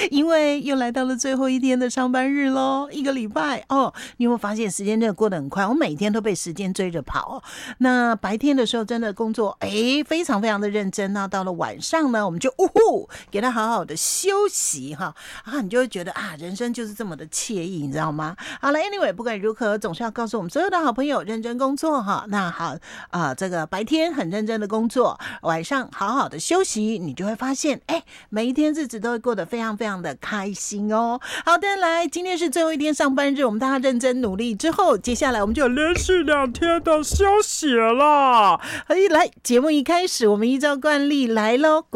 因为又来到了最后一天的上班日咯，一个礼拜哦。你有没有发现时间真的过得很快？我每天都被时间追着跑哦。那白天的时候真的工作非常非常的认真，那到了晚上呢，我们就给他好好的休息哈你就会觉得人生就是这么的惬意，你知道吗？好了 ，anyway， 不管如何，总是要告诉我们所有的好朋友，认真工作哈。那好这个白天很认真的工作，晚上好好的休息，你就会发现每一天日子都会过得非常非常的开心哦。好的，来，今天是最后一天上班日，我们大家认真努力之后，接下来我们就有连续2天的休息了。来，节目一开始，我们依照惯例来咯。